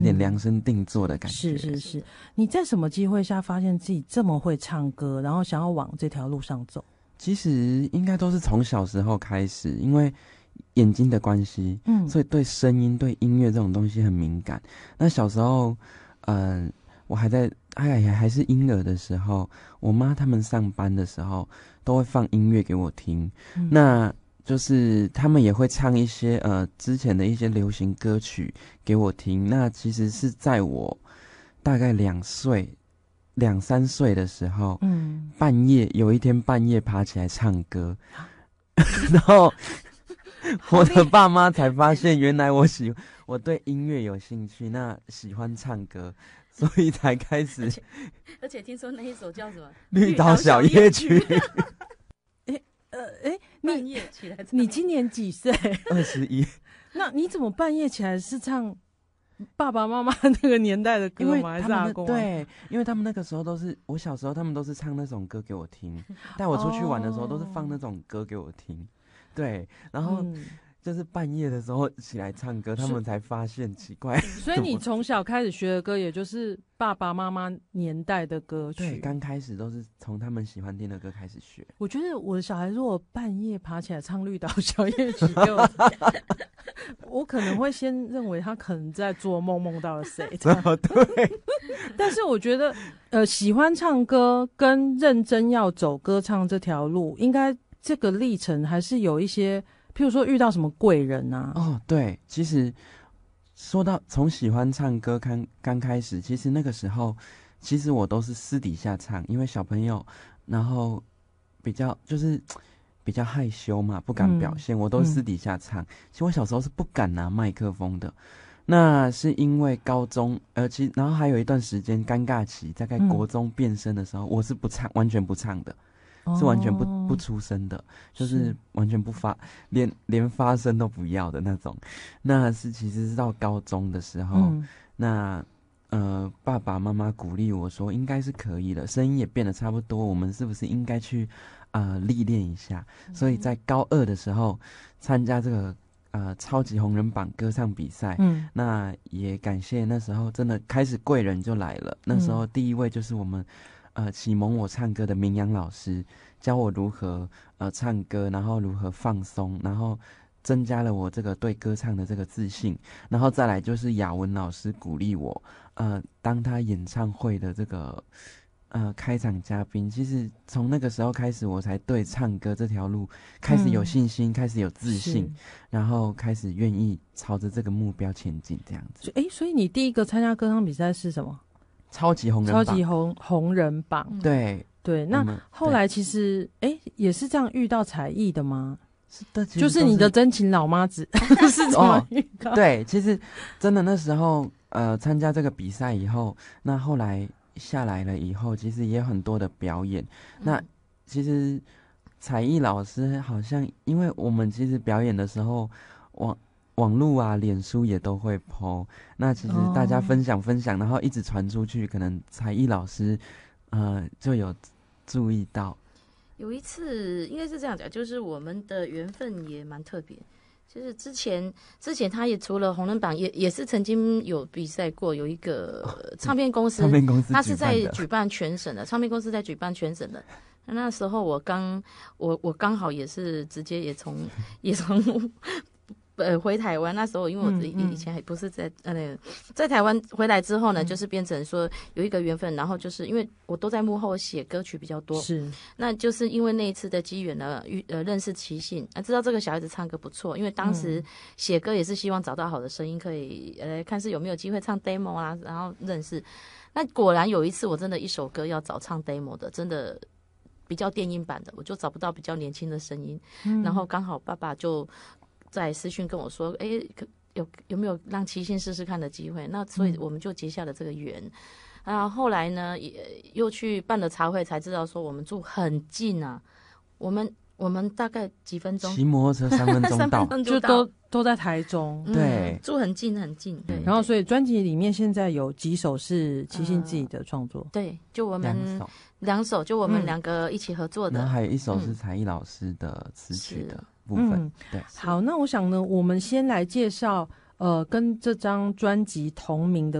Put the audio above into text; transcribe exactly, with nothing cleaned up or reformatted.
有点量身定做的感觉。 是是是，你在什么机会下发现自己这么会唱歌，然后想要往这条路上走？ 其实应该都是从小时候开始，因为眼睛的关系，嗯，所以对声音、对音乐这种东西很敏感。那小时候，嗯、呃，我还在哎还是婴儿的时候，我妈他们上班的时候都会放音乐给我听，嗯、那就是他们也会唱一些呃之前的一些流行歌曲给我听。那其实是在我大概两岁。两三岁的时候，嗯，半夜有一天半夜爬起来唱歌，然后我的爸妈才发现，原来我喜我对音乐有兴趣，那喜欢唱歌，所以才开始。 而且, 而且听说那一首叫什么《 绿岛小夜曲》 哎呃哎， 半夜起来唱， 你今年几岁？ 二十一。 那你怎么半夜起来是唱？爸爸妈妈那个年代的歌吗？还是阿公、啊？ 对，因为他们那个时候都是我小时候，他们都是唱那种歌给我听，带我出去玩的时候都是放那种歌给我听。对，然后就是半夜的时候起来唱歌，他们才发现奇怪。 所以你从小开始学的歌，也就是爸爸妈妈年代的歌曲。 对，刚开始都是从他们喜欢听的歌开始学。 我觉得我的小孩如果半夜爬起来唱《绿岛小夜曲》给我我可能会先认为他可能在做梦，梦到了谁。 哦，对。 但是我觉得，呃，喜欢唱歌跟认真要走歌唱这条路，应该这个历程还是有一些，譬如说遇到什么贵人啊。 哦，对，其实说到从喜欢唱歌刚刚开始，其实那个时候，其实我都是私底下唱，因为小朋友，然后比较就是。比较害羞嘛，不敢表现，嗯、我都私底下唱。嗯、其实我小时候是不敢拿麦克风的，那是因为高中，呃，其实然后还有一段时间尴尬期，大概国中变声的时候，嗯、我是不唱，完全不唱的，哦、是完全不不出声的，就是完全不发，连连发声都不要的那种。那是其实是到高中的时候，嗯、那呃爸爸妈妈鼓励我说，应该是可以的，声音也变得差不多，我们是不是应该去？呃，历练一下，所以在高二的时候参加这个呃超级红人榜歌唱比赛，嗯，那也感谢那时候真的开始贵人就来了。那时候第一位就是我们呃启蒙我唱歌的明阳老师，教我如何呃唱歌，然后如何放松，然后增加了我这个对歌唱的这个自信。然后再来就是雅文老师鼓励我，呃，当他演唱会的这个。呃，开场嘉宾，其实从那个时候开始，我才对唱歌这条路开始有信心，嗯、开始有自信，然后开始愿意朝着这个目标前进，这样子。 哎，所以你第一个参加歌唱比赛是什么？ 超级红人榜。 超级红红人榜。 嗯、对对，那后来其实哎也是这样遇到才艺的吗？ 是的， 就是你的真情老妈子是怎么遇到？ 哦？对，其实真的那时候呃参加这个比赛以后，那后来。下来了以后，其实也有很多的表演。嗯、那其实才艺老师好像，因为我们其实表演的时候，网网路啊、脸书也都会 po。那其实大家分享分享，哦、然后一直传出去，可能才艺老师呃就有注意到。 有一次应该是这样讲，就是我们的缘分也蛮特别。就是之前，之前他也除了红人榜，也也是曾经有比赛过，有一个唱片公司， 唱片公司他是在举办全省的，唱片公司在举办全省的。那时候我刚，我我刚好也是直接也从也从呃回台湾，那时候因为我以前还不是在呃那个在台湾回来之后呢，嗯、就是变成说有一个缘分，然后就是因为我都在幕后写歌曲比较多， 是， 那就是因为那一次的机缘呢，呃认识齐信，啊知道这个小孩子唱歌不错，因为当时写歌也是希望找到好的声音，可以呃看是有没有机会唱 demo 啦，然后认识。那果然有一次我真的一首歌要找唱 demo 的，真的比较电音版的，我就找不到比较年轻的声音，嗯、然后刚好爸爸就在私讯跟我说，哎，有有没有让齐信试试看的机会？那所以我们就结下了这个缘。嗯、啊，后来呢，也又去办了茶会，才知道说我们住很近啊，我们我们大概几分钟， 骑摩托车三分钟到， 就都都在台中， 嗯、 对， 住很近很近。对， 然后所以专辑里面现在有几首是齐信自己的创作， 呃、对，就我们两首， 两首就我们两个一起合作的， 然后还有一首是才艺老师的词曲的。部分。 嗯， 对， 好，那我想呢，我们先来介绍呃跟这张专辑同名的